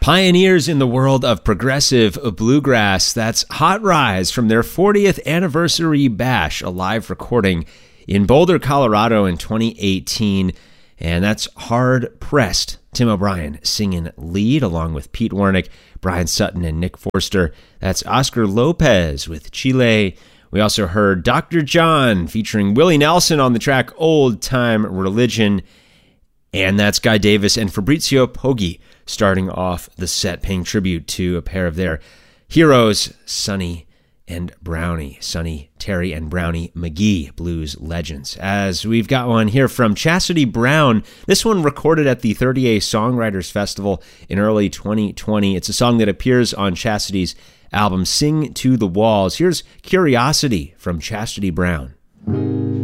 Pioneers in the world of progressive bluegrass, that's Hot Rise from their 40th anniversary bash, a live recording in Boulder, Colorado in 2018. And that's Hard Pressed. Tim O'Brien singing lead along with Pete Warnick, Brian Sutton, and Nick Forster. That's Oscar Lopez with Chile. We also heard Dr. John featuring Willie Nelson on the track Old Time Religion. And that's Guy Davis and Fabrizio Poggi starting off the set, paying tribute to a pair of their heroes, Sonny and Brownie. Sonny Terry and Brownie McGee, blues legends. As we've got one here from Chastity Brown, this one recorded at the 30A Songwriters Festival in early 2020. It's a song that appears on Chastity's album Sing to the Walls. Here's Curiosity from Chastity Brown.